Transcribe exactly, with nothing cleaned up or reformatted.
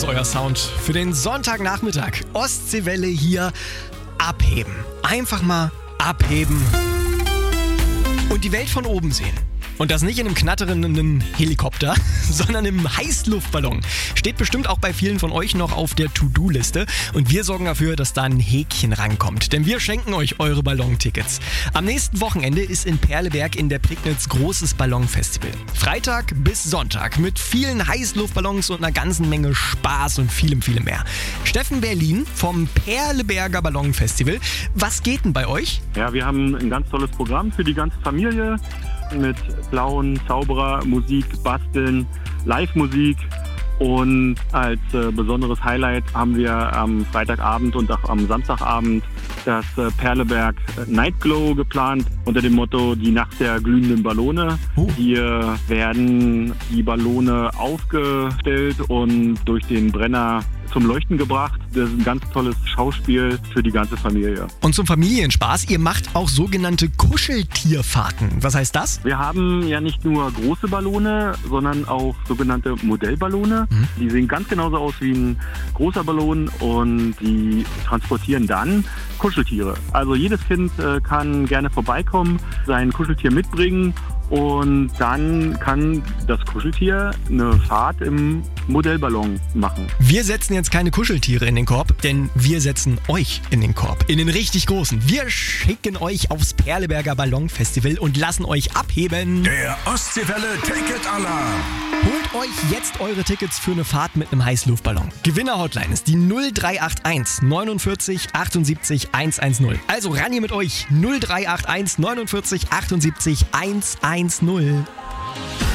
euer Sound für den Sonntagnachmittag. Ostseewelle hier, abheben. Einfach mal abheben und die Welt von oben sehen. Und das nicht in einem knatternden Helikopter, sondern im Heißluftballon. Steht bestimmt auch bei vielen von euch noch auf der To-Do-Liste. Und wir sorgen dafür, dass da ein Häkchen rankommt. Denn wir schenken euch eure Ballontickets. Am nächsten Wochenende ist in Perleberg in der Prignitz großes Ballonfestival. Freitag bis Sonntag mit vielen Heißluftballons und einer ganzen Menge Spaß und vielem, vielem mehr. Steffen Berlin vom Perleberger Ballonfestival. Was geht denn bei euch? Ja, wir haben ein ganz tolles Programm für die ganze Familie. Mit Clown, Zauberer, Musik, Basteln, Live-Musik. Und als äh, besonderes Highlight haben wir am Freitagabend und auch am Samstagabend das äh, Perleberg Nightglow geplant unter dem Motto Die Nacht der glühenden Ballone. Uh. Hier werden die Ballone aufgestellt und durch den Brenner zum Leuchten gebracht. Das ist ein ganz tolles Schauspiel für die ganze Familie. Und zum Familienspaß, ihr macht auch sogenannte Kuscheltierfahrten. Was heißt das? Wir haben ja nicht nur große Ballone, sondern auch sogenannte Modellballone. Mhm. Die sehen ganz genauso aus wie ein großer Ballon und die transportieren dann Kuscheltiere. Also jedes Kind äh, kann gerne vorbeikommen, sein Kuscheltier mitbringen und dann kann das Kuscheltier eine Fahrt im Modellballon machen. Wir setzen jetzt keine Kuscheltiere in den Korb, denn wir setzen euch in den Korb. In den richtig großen. Wir schicken euch aufs Perleberger Ballonfestival und lassen euch abheben. Der Ostseewelle Ticket-Alarm. Holt euch jetzt eure Tickets für eine Fahrt mit einem Heißluftballon. Gewinner-Hotline ist die null drei acht eins neunundvierzig achtundsiebzig hundertzehn. Also ran hier mit euch. null drei acht eins neunundvierzig achtundsiebzig hundertzehn.